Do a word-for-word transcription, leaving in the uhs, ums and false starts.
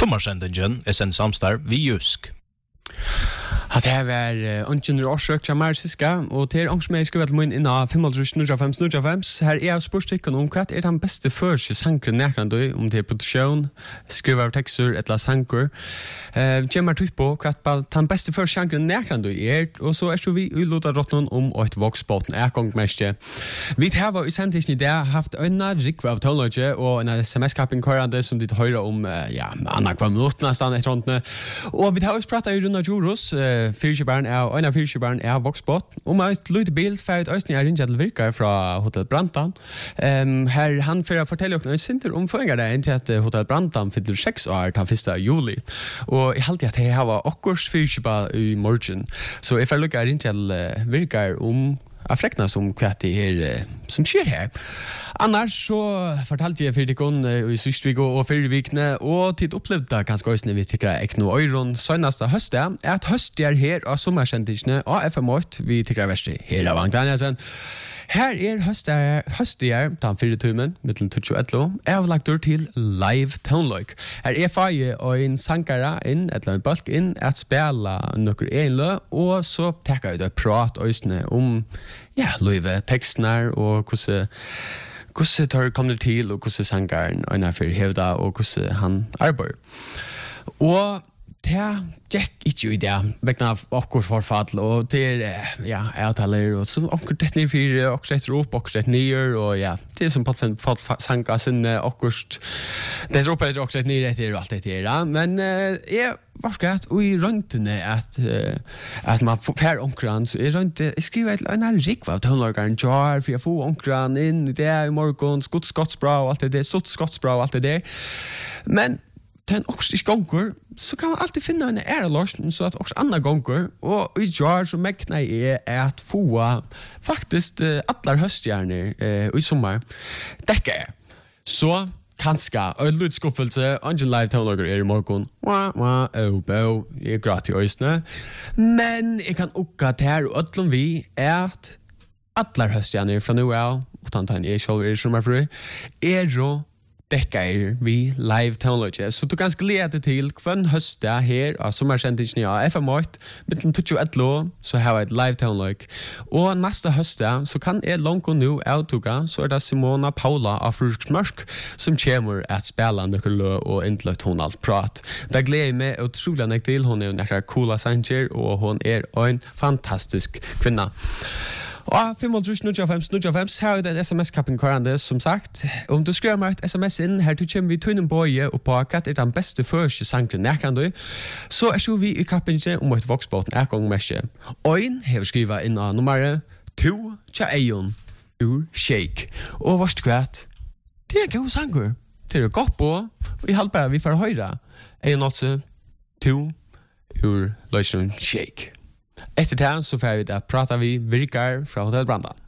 Sommarsendingen er sendt samstarv vi Jusk. At det var ønsken uh, årsøk til Marsiska, og til ångsme jeg skriver til min innan fem null fem null fem. Her er jeg spørsmålet om hva er den beste første sankeren nærkende om til produksjon, skriver tekster, et eller sanker. Uh, Kjemmer trykt på hva den beste første sankeren nærkende er, og så er så vi ullåta råttene om og et voksbåten er gongmestje. Vi har i sendtisen i dag haft øyne rikve av tålnøyde og en sms-kappen kørende som de hører om, uh, ja, annet hver minutt nesten etter håndene. Og vi har også pratet i Runa Djuros, uh, Fyrkjøbaren er, og en av fyrkjøbaren er voksbåt. Og med et lite bil ferdig Øystein er ringet til Virkar fra Hotel Brantan. Um, her han får fortelle dere en sinter om føringer det inntil at Hotel Brantan fyller seks år til første juli. Og jeg halte at jeg har okkurs fyrkjøbar i morgen. Så jeg får lukke ringet til uh, Virkar om av frekna som kvart det er som skjer her. Annars så fortalte jeg for dere i Systvig og Fyrvikne, og tid opplevde ganske også vi tykker ikke noe øyron søgneste høstet, er at høst er her av sommersendisene av F M åtte, vi tykker verst her av Anklaniasen. Her er høstier, den fire timen, mittelen tjueto og elleve, avlagt til live toneløk. Her er feie og en sankere inn, et eller annet balk inn, at spela noen enlø, og så tekker jeg det prat øysene om, ja, løyve tekstene, og hvordan hvordan tar kommer til, og hvordan sankeren øyne for hevda, og hvordan han arbeider. Og det gikk ikke i det, vekna av okkur forfall, og det er, ja, avtaler, og så okkur dette ned fire, okkur etter opp, okkur etter nyer, og ja, det er som på at sanka sinne, okkurst, det er oppe etter okkur etter nyer etter, og alt etter, ja, men uh, jeg var skatt, og i røntene, at, uh, at man får omkran, så jeg rønte, jeg skriver et eller annet rikv av tøvnlageren, jar, for jeg får omkran inn i det i morgen, skott skottsbra, og alt det der, sutt skottsbra, og alt det der, men den också i gånger så kan man alltid finna en ärelösning så att också andra gånger och i jar så mäkna är att få faktiskt uh, alla höststjärnor uh, i sommar täcka så kanske en lite skuffelse ungen live tonlager är i morgon wa wa oh bo är gratis ösnä men jag kan åka där och öllum vi är att alla höststjärnor från nu av utan att jag själv är sommarfru är då dekkar vi live technology. Så du kan glede til kvann høste her av sommersendingen av F M åtte, mittelen tjueto og elleve, så har vi et live technology. Og neste høste, så kan jeg langt nå avtuga, så er det Simona Paula av Fruskmørk, som kommer at spille noen lø og inntil tonalt prat. Det gleder jeg meg utrolig nok til. Hun er noen coola sanger, og hun er en fantastisk kvinne. Og fem null fem null fem, her er det en sms-kappen kvarande, som sagt. Om du skriver meg et sms inn, her du kommer vi tunnen bøye og på hva er den beste første sangen nærkende, så er så vi i kappen om et voksbåten er gang mesje. Og inn har vi skrivet inn av nummeret to tja eion ur shake. Og varst kvart, det er en god sanger. Det er godt på, og jeg halper vi får høyre. Eion også, to ur løsning shake. Etter det så får vi det prater vi Virkar fra Hotel Brantan.